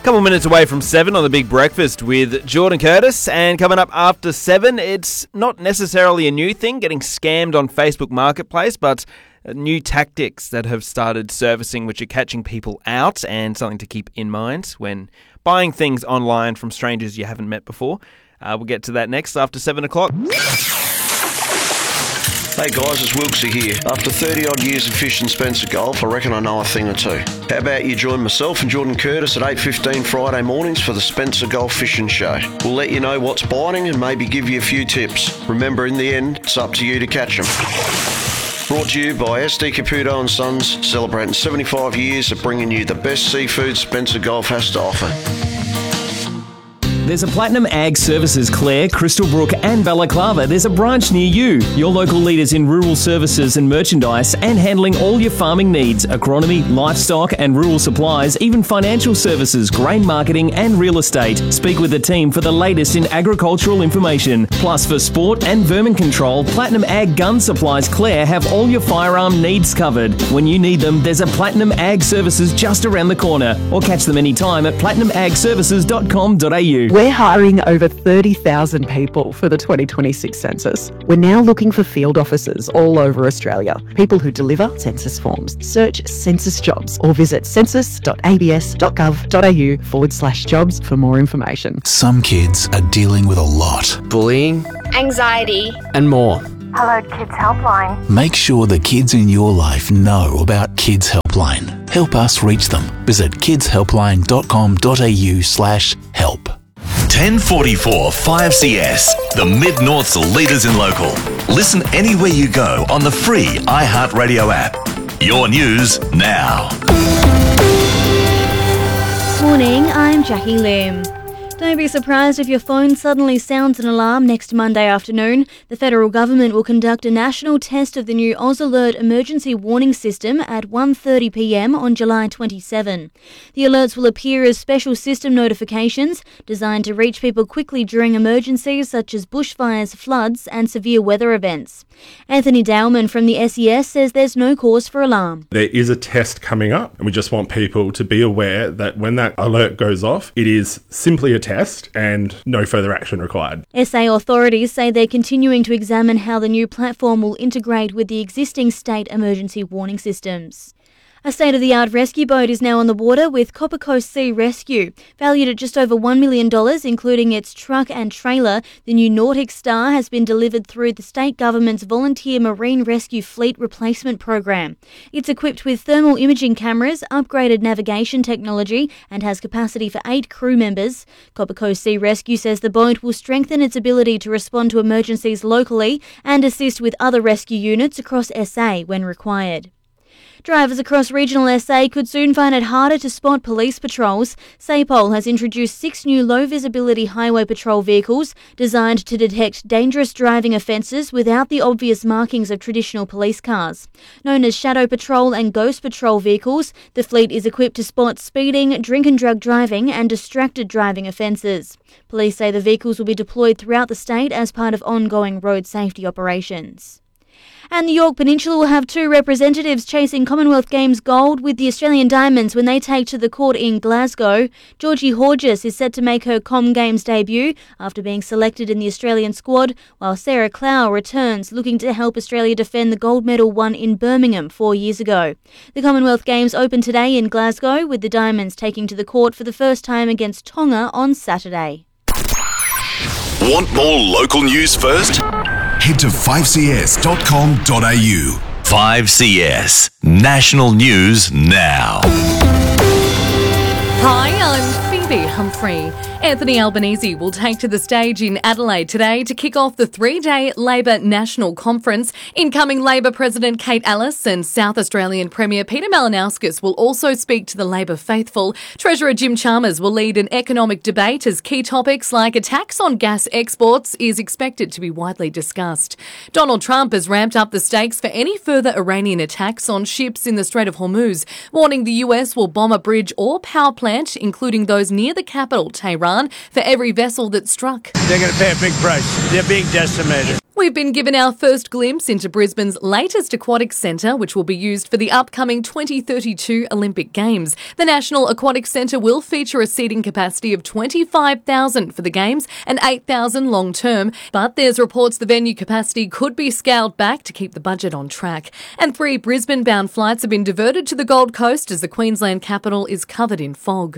Couple minutes away from 7 on The Big Breakfast with Jordan Curtis. And coming up after 7, it's not necessarily a new thing, getting scammed on Facebook Marketplace, but new tactics that have started surfacing which are catching people out, and something to keep in mind when buying things online from strangers you haven't met before. We'll get to that next after 7 o'clock. Hey guys, it's Wilksy here. After 30 odd years of fishing Spencer Gulf, I reckon I know a thing or two. How about you join myself and Jordan Curtis at 8:15 Friday mornings for the Spencer Gulf Fishing Show. We'll let you know what's biting and maybe give you a few tips. Remember, in the end, it's up to you to catch them. Brought to you by SD Caputo and Sons, celebrating 75 years of bringing you the best seafood Spencer Gulf has to offer. There's a Platinum Ag Services Clare, Crystal Brook and Balaclava. There's a branch near you. Your local leaders in rural services and merchandise, and handling all your farming needs, agronomy, livestock and rural supplies, even financial services, grain marketing and real estate. Speak with the team for the latest in agricultural information. Plus, for sport and vermin control, Platinum Ag Gun Supplies Clare have all your firearm needs covered. When you need them, there's a Platinum Ag Services just around the corner, or catch them anytime at platinumagservices.com.au. We're hiring over 30,000 people for the 2026 census. We're now looking for field officers all over Australia, people who deliver census forms. Search census jobs or visit census.abs.gov.au/jobs for more information. Some kids are dealing with a lot. Bullying, anxiety, and more. Hello Kids Helpline. Make sure the kids in your life know about Kids Helpline. Help us reach them. Visit kidshelpline.com.au/help. 1044 5CS, the Mid-North's leaders in local. Listen anywhere you go on the free iHeartRadio app. Your news now. Morning, I'm Jackie Lim. Don't be surprised if your phone suddenly sounds an alarm next Monday afternoon. The federal government will conduct a national test of the new Oz Alert emergency warning system at 1:30 p.m. on July 27. The alerts will appear as special system notifications designed to reach people quickly during emergencies such as bushfires, floods and severe weather events. Anthony Dowman from the SES says there's no cause for alarm. There is a test coming up, and we just want people to be aware that when that alert goes off, it is simply a test and no further action required. SA authorities say they're continuing to examine how the new platform will integrate with the existing state emergency warning systems. A state-of-the-art rescue boat is now on the water with Copper Coast Sea Rescue. Valued at just over $1 million, including its truck and trailer, the new Nautic Star has been delivered through the state government's Volunteer Marine Rescue Fleet Replacement Program. It's equipped with thermal imaging cameras, upgraded navigation technology, and has capacity for 8 crew members. Copper Coast Sea Rescue says the boat will strengthen its ability to respond to emergencies locally and assist with other rescue units across SA when required. Drivers across regional SA could soon find it harder to spot police patrols. SAPOL has introduced 6 new low-visibility highway patrol vehicles designed to detect dangerous driving offences without the obvious markings of traditional police cars. Known as Shadow Patrol and Ghost Patrol vehicles, the fleet is equipped to spot speeding, drink and drug driving and distracted driving offences. Police say the vehicles will be deployed throughout the state as part of ongoing road safety operations. And the Yorke Peninsula will have 2 representatives chasing Commonwealth Games gold with the Australian Diamonds when they take to the court in Glasgow. Georgie Horgis is set to make her Com Games debut after being selected in the Australian squad, while Sarah Clow returns looking to help Australia defend the gold medal won in Birmingham 4 years ago. The Commonwealth Games open today in Glasgow, with the Diamonds taking to the court for the first time against Tonga on Saturday. Want more local news first? Head to 5cs.com.au. 5CS, national news now. Hi, I'm Phoebe Humphrey. Anthony Albanese will take to the stage in Adelaide today to kick off the 3-day Labor National Conference. Incoming Labor President Kate Ellis and South Australian Premier Peter Malinauskas will also speak to the Labor faithful. Treasurer Jim Chalmers will lead an economic debate as key topics like a tax on gas exports is expected to be widely discussed. Donald Trump has ramped up the stakes for any further Iranian attacks on ships in the Strait of Hormuz, warning the US will bomb a bridge or power plant, including those near the capital, Tehran, for every vessel that struck. They're going to pay a big price. They're being decimated. We've been given our first glimpse into Brisbane's latest aquatic centre, which will be used for the upcoming 2032 Olympic Games. The National Aquatic Centre will feature a seating capacity of 25,000 for the Games and 8,000 long term, but there's reports the venue capacity could be scaled back to keep the budget on track. And 3 Brisbane-bound flights have been diverted to the Gold Coast as the Queensland capital is covered in fog.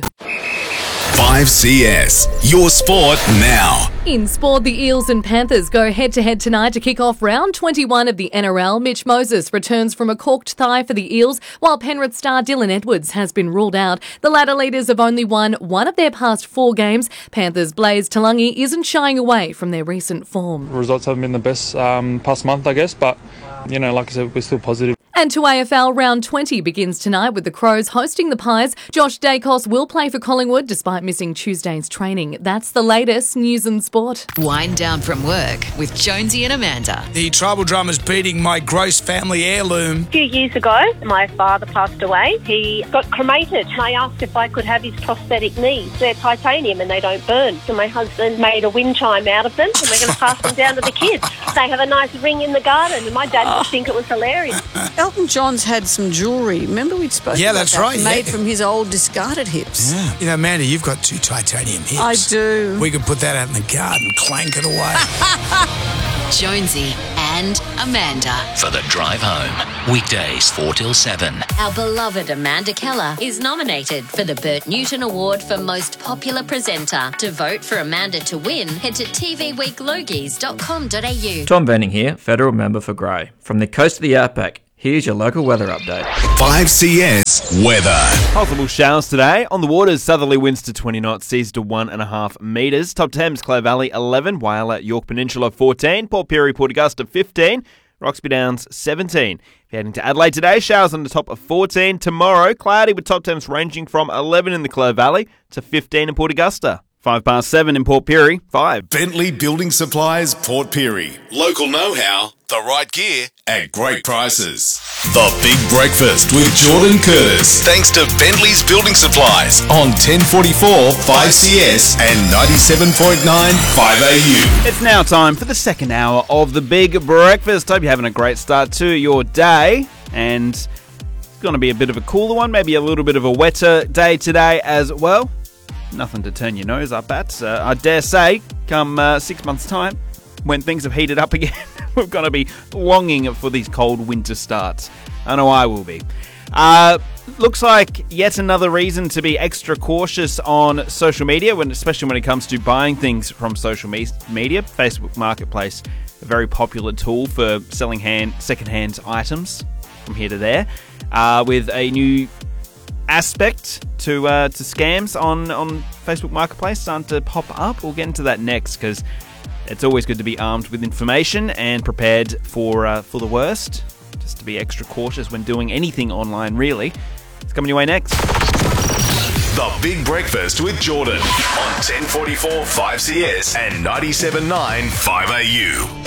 5CS, your sport now. In sport, the Eels and Panthers go head-to-head tonight to kick off round 21 of the NRL. Mitch Moses returns from a corked thigh for the Eels, while Penrith star Dylan Edwards has been ruled out. The latter leaders have only won one of their past 4 games. Panthers' Blaze Talangi isn't shying away from their recent form. Results haven't been the best past month, I guess, but, like I said, we're still positive. And to AFL, round 20 begins tonight with the Crows hosting the Pies. Josh Dacos will play for Collingwood despite missing Tuesday's training. That's the latest news and sport. Wind down from work with Jonesy and Amanda. The tribal drummer's beating my gross family heirloom. A few years ago, my father passed away. He got cremated. I asked if I could have his prosthetic knees. They're titanium and they don't burn. So my husband made a wind chime out of them and we're going to pass them down to the kids. They have a nice ring in the garden and my dad would think it was hilarious. Elton John's had some jewellery. Remember we'd spoken about that's that, right. made from his old discarded hips. Yeah. Amanda, you've got 2 titanium hips. I do. We could put that out in the garden, clank it away. Jonesy and Amanda. For the drive home. Weekdays 4 till 7. Our beloved Amanda Keller is nominated for the Bert Newton Award for Most Popular Presenter. To vote for Amanda to win, head to tvweeklogies.com.au. Tom Venning here, Federal Member for Grey. From the coast of the Outback, here's your local weather update. 5CS weather. Possible showers today. On the waters, southerly winds to 20 knots, seas to 1.5 metres. Top Thames, Clare Valley 11, Whyalla, York Peninsula 14, Port Pirie, Port Augusta 15, Roxby Downs 17. If you're heading to Adelaide today, showers on the top of 14. Tomorrow, cloudy with top temps ranging from 11 in the Clare Valley to 15 in Port Augusta. 7:05 in Port Pirie, 5. Bentley Building Supplies, Port Pirie. Local know-how, the right gear, at great prices. The Big Breakfast with Jordan Curtis. Thanks to Bentley's Building Supplies on 1044 5CS and 97.9 5AU. It's now time for the second hour of the Big Breakfast. Hope you're having a great start to your day. And it's going to be a bit of a cooler one, maybe a little bit of a wetter day today as well. Nothing to turn your nose up at. I dare say, come 6 months' time, when things have heated up again, we're going to be longing for these cold winter starts. I know I will be. Looks like yet another reason to be extra cautious on social media, especially when it comes to buying things from social media. Facebook Marketplace, a very popular tool for selling second-hand items from here to there, with a new aspect to scams on Facebook Marketplace starting to pop up. We'll get into that next because it's always good to be armed with information and prepared for the worst. Just to be extra cautious when doing anything online, really. It's coming your way next. The Big Breakfast with Jordan on 1044 5CS and 97.9 5AU.